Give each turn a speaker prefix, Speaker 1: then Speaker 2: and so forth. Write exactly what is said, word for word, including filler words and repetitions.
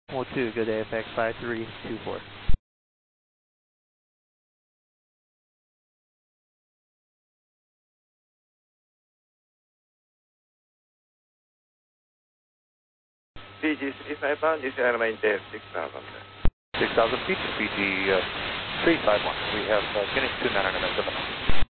Speaker 1: Well, two, good A F X five three two four.
Speaker 2: P G three five one, this airline tail six thousand.
Speaker 3: six thousand feet, P G uh, three five one. We have uh, Guinness two nine nine.